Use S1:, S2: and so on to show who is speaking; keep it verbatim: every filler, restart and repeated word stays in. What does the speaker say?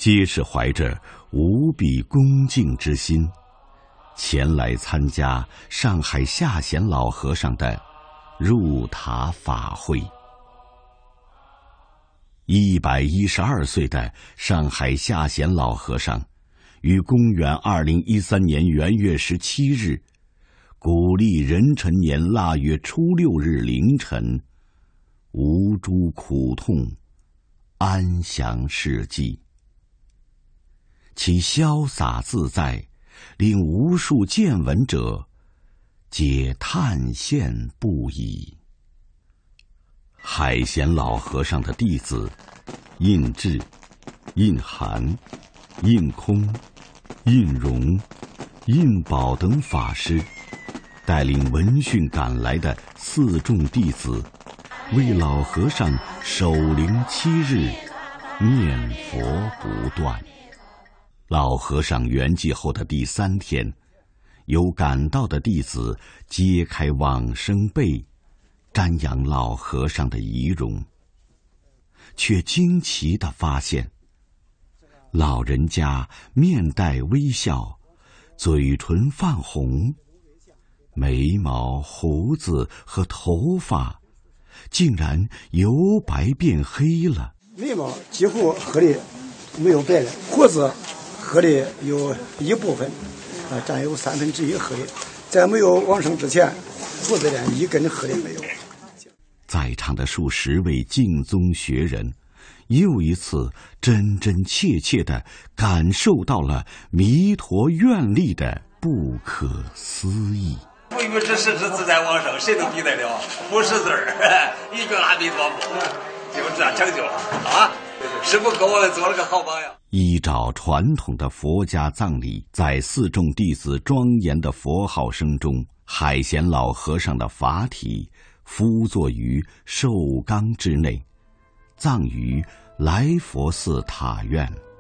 S1: 皆是怀着无比恭敬之心，前来参加上海下贤老和尚的入塔法会。一百一十二岁的上海下贤老和尚，于公元二零一三年元月十七日，古历壬辰年腊月初六日凌晨，无诸苦痛，安详世际。其潇洒自在，令无数见闻者皆叹羡不已。海贤老和尚的弟子印智、印涵、印空、印容、印宝等法师，带领闻讯赶来的四众弟子，为老和尚守灵七日，念佛不断。老和尚圆寂后的第三天，有赶到的弟子揭开往生被，瞻仰老和尚的遗容，却惊奇地发现，老人家面带微笑，嘴唇泛红，眉毛、胡子和头发竟然由白变黑了。
S2: 眉毛几乎黑的没有白了，胡子黑的有一部分，啊，占有三分之一黑的。在没有往生之前，胡子连一根黑的没有。
S1: 在场的数十位净宗学人，又一次真真切切地感受到了弥陀愿力的不可思议。
S3: 不与之实之自在往生，谁能比得了？不识字儿，一句阿弥陀佛，就这样成就了啊！师父给我们做了个好榜样。
S1: 依照传统的佛家葬礼，在四众弟子庄严的佛号声中，海贤老和尚的法体敷坐于寿缸之内，葬于来佛寺塔院。